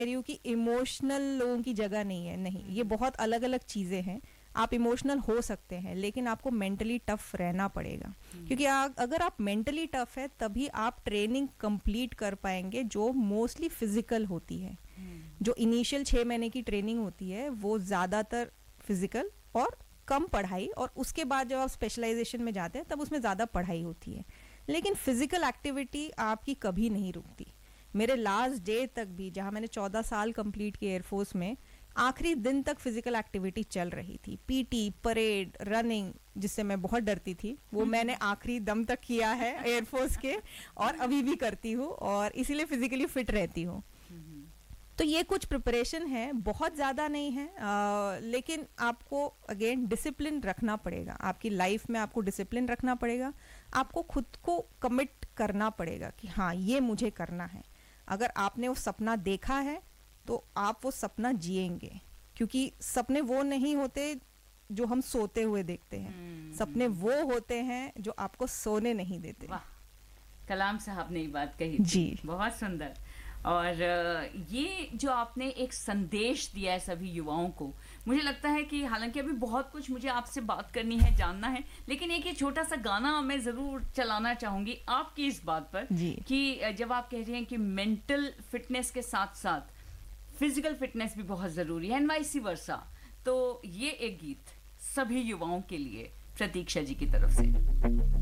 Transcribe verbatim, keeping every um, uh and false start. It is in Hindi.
कह रही हूँ कि इमोशनल लोगों की जगह नहीं है, नहीं, ये बहुत अलग अलग चीज़ें हैं। आप इमोशनल हो सकते हैं लेकिन आपको मेंटली टफ रहना पड़ेगा, क्योंकि आ, अगर आप मेंटली टफ है तभी आप ट्रेनिंग कंप्लीट कर पाएंगे जो मोस्टली फिजिकल होती है। जो इनिशियल छः महीने की ट्रेनिंग होती है वो ज़्यादातर फिजिकल और कम पढ़ाई, और उसके बाद जब आप स्पेशलाइजेशन में जाते हैं तब उसमें ज़्यादा पढ़ाई होती है। लेकिन फिजिकल एक्टिविटी आपकी कभी नहीं रुकती। मेरे लास्ट डे तक भी, जहाँ मैंने चौदह साल कंप्लीट किए एयरफोर्स में, आखिरी दिन तक फिजिकल एक्टिविटी चल रही थी। पीटी, परेड, रनिंग, जिससे मैं बहुत डरती थी, वो मैंने आखिरी दम तक किया है एयरफोर्स के, और अभी भी करती हूँ, और इसीलिए फिजिकली फिट रहती हूँ। तो ये कुछ प्रिपरेशन है, बहुत ज़्यादा नहीं है, आ, लेकिन आपको अगेन डिसिप्लिन रखना पड़ेगा। आपकी लाइफ में आपको डिसिप्लिन रखना पड़ेगा। आपको खुद को कमिट करना पड़ेगा कि हाँ, ये मुझे करना है। अगर आपने वो सपना देखा है तो आप वो सपना जिएंगे, क्योंकि सपने वो नहीं होते जो हम सोते हुए देखते हैं। hmm. सपने वो होते हैं जो आपको सोने नहीं देते। वाह, कलाम साहब ने ये बात कही जी, बहुत सुंदर। और ये जो आपने एक संदेश दिया है सभी युवाओं को, मुझे लगता है कि हालांकि अभी बहुत कुछ मुझे आपसे बात करनी है, जानना है, लेकिन एक ये छोटा सा गाना मैं ज़रूर चलाना चाहूँगी आपकी इस बात पर कि जब आप कह रहे हैं कि मेंटल फिटनेस के साथ साथ फिजिकल फिटनेस भी बहुत ज़रूरी है, एंड वाइस वर्सा, तो ये एक गीत सभी युवाओं के लिए प्रतीक्षा जी की तरफ से।